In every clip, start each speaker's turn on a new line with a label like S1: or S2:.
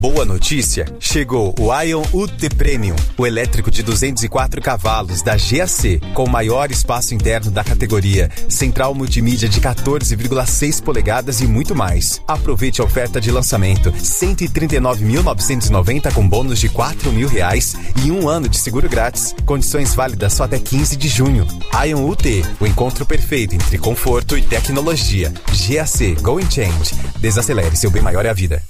S1: Boa notícia, chegou o Ion UT Premium, o elétrico de 204 cavalos da GAC, com o maior espaço interno da categoria, central multimídia de 14,6 polegadas e muito mais. Aproveite a oferta de lançamento, R$ 139.990 com bônus de R$ 4.000 e 1 ano de seguro grátis. Condições válidas só até 15 de junho. Ion UT, o encontro perfeito entre conforto e tecnologia. GAC, Go and Change. Desacelere, seu bem maior é a vida.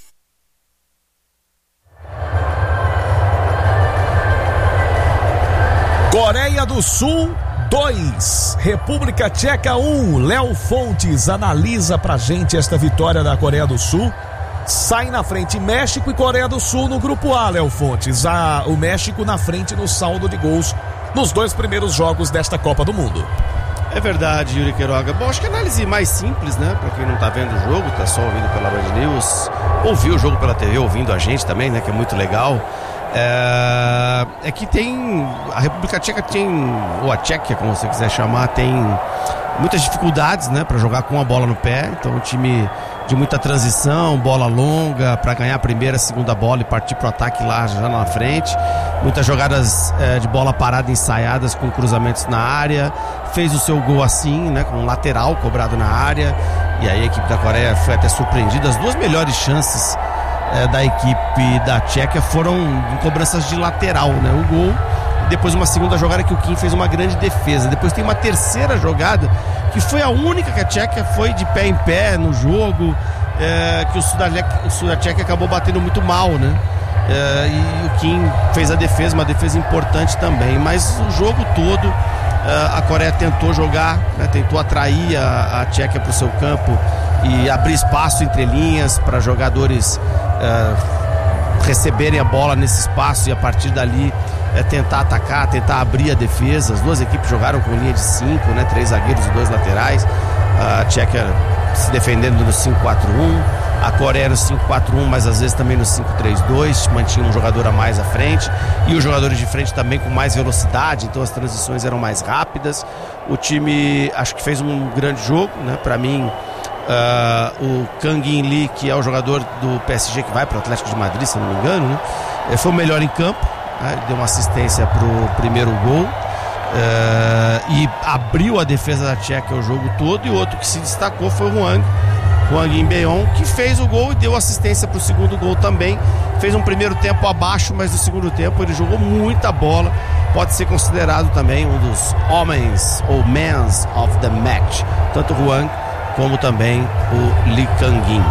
S2: Coreia do Sul 2, República Tcheca 1. Léo Fontes analisa pra gente esta vitória da Coreia do Sul. Sai na frente México e Coreia do Sul no grupo A, Léo Fontes. O México na frente no saldo de gols nos 2 primeiros jogos desta Copa do Mundo.
S3: É verdade, Yuri Queiroga. Bom, acho que a análise mais simples, né? Pra quem não tá vendo o jogo, tá só ouvindo pela Band News, ouviu o jogo pela TV, ouvindo a gente também, né? Que é muito legal. É que tem a República Tcheca ou a Tchequia, como você quiser chamar, tem muitas dificuldades, né, para jogar com a bola no pé. Então, um time de muita transição, bola longa para ganhar a primeira, segunda bola e partir pro ataque lá já na frente. Muitas jogadas de bola parada ensaiadas com cruzamentos na área. Fez o seu gol assim, né, com um lateral cobrado na área. E aí a equipe da Coreia foi até surpreendida. As 2 melhores chances da equipe da Tchequia foram em cobranças de lateral, né? O gol e depois uma segunda jogada que o Kim fez uma grande defesa. Depois tem uma terceira jogada que foi a única que a Tchequia foi de pé em pé no jogo, que o sul da Tchequia acabou batendo muito mal, né? E o Kim fez a defesa, uma defesa importante também, mas o jogo todo a Coreia tentou jogar, né? Tentou atrair a Tchequia para o seu campo e abrir espaço entre linhas para jogadores receberem a bola nesse espaço e a partir dali tentar atacar, tentar abrir a defesa. As 2 equipes jogaram com linha de 5, né? 3 zagueiros e 2 laterais. A Tchequia se defendendo no 5-4-1, a Coreia no 5-4-1, mas às vezes também no 5-3-2, mantinha um jogador a mais à frente e os jogadores de frente também com mais velocidade, então as transições eram mais rápidas. O time acho que fez um grande jogo, né? Para mim, o Kang In Lee, que é o jogador do PSG que vai para o Atlético de Madrid, se não me engano, né? Foi o melhor em campo, né? Ele deu uma assistência para o primeiro gol e abriu a defesa da Tchequia o jogo todo. E outro que se destacou foi o Hwang In-beon, que fez o gol e deu assistência para o segundo gol também. Fez um primeiro tempo abaixo, mas no segundo tempo ele jogou muita bola. Pode ser considerado também um dos homens ou mans of the match, tanto o Hwang como também o Lee Kang-in.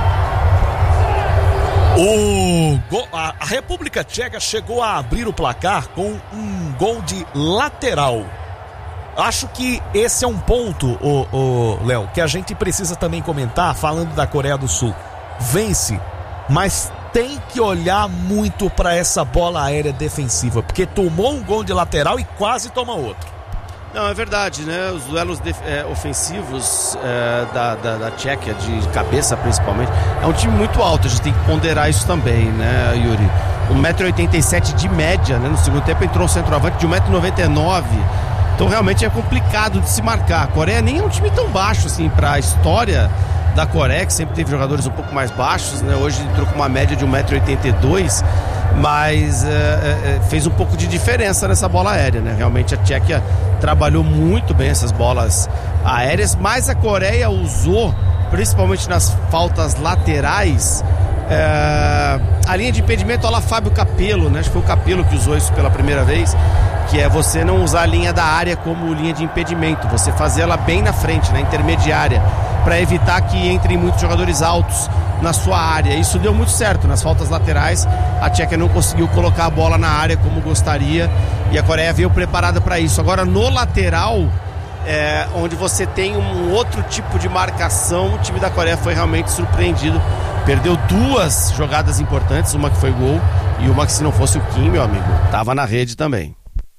S2: A República Tcheca chegou a abrir o placar com um gol de lateral. Acho que esse é um ponto, Léo, que a gente precisa também comentar, falando da Coreia do Sul. Vence, mas tem que olhar muito para essa bola aérea defensiva, porque tomou um gol de lateral e quase toma outro.
S3: Não, é verdade, né? Os duelos ofensivos da Tchequia, de cabeça principalmente, é um time muito alto, a gente tem que ponderar isso também, né, Yuri? 1,87 m de média, né? No segundo tempo entrou um centroavante de 1,99 m, então realmente é complicado de se marcar. A Coreia nem é um time tão baixo assim para a história da Coreia, que sempre teve jogadores um pouco mais baixos, né? Hoje entrou com uma média de 1,82 m, mas fez um pouco de diferença nessa bola aérea, né? Realmente a Tchequia trabalhou muito bem essas bolas aéreas, mas a Coreia usou, principalmente nas faltas laterais, a linha de impedimento à la Fábio Capello, né? Acho que foi o Capello que usou isso pela primeira vez, que é você não usar a linha da área como linha de impedimento, você fazer ela bem na frente, na intermediária, para evitar que entrem muitos jogadores altos na sua área. Isso deu muito certo nas faltas laterais. A Tchequia não conseguiu colocar a bola na área como gostaria e a Coreia veio preparada para isso. Agora no lateral, onde você tem um outro tipo de marcação, o time da Coreia foi realmente surpreendido. Perdeu 2 jogadas importantes, uma que foi gol e uma que, se não fosse o Kim, meu amigo, tava na rede também.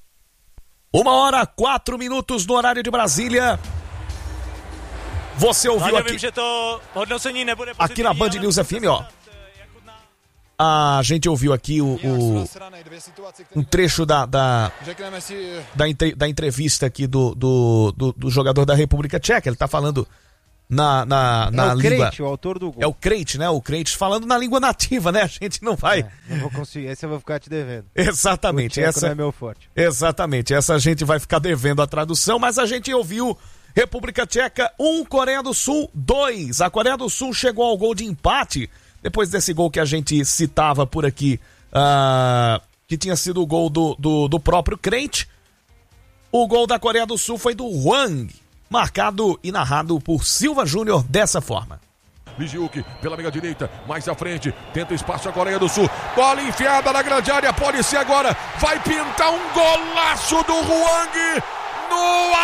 S2: 1h04 no horário de Brasília. Você ouviu aqui na Band News FM, ó. A gente ouviu aqui um trecho da entrevista aqui do jogador da República Tcheca. Ele tá falando na
S4: o
S2: língua.
S4: Crete, o autor do gol.
S2: É o Crete, né? O Crete falando na língua nativa, né? A gente não vai.
S4: Não vou conseguir, esse eu vou ficar te devendo.
S2: Exatamente.
S4: O tcheco
S2: Essa
S4: não é meu forte.
S2: Exatamente. Essa a gente vai ficar devendo a tradução, mas a gente ouviu República Tcheca 1, Coreia do Sul 2. A Coreia do Sul chegou ao gol de empate depois desse gol que a gente citava por aqui, que tinha sido o gol do próprio Crete. O gol da Coreia do Sul foi do Hwang, marcado e narrado por Silva Júnior dessa forma.
S5: Lee Ji-wook pela meia direita, mais à frente, tenta espaço a Coreia do Sul, bola enfiada na grande área, pode ser agora, vai pintar um golaço do Hwang no